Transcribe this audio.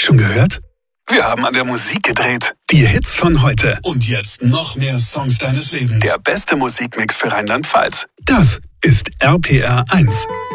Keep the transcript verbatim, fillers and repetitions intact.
Schon gehört? Wir haben an der Musik gedreht. Die Hits von heute. Und jetzt noch mehr Songs deines Lebens. Der beste Musikmix für Rheinland-Pfalz. Das ist R P R eins.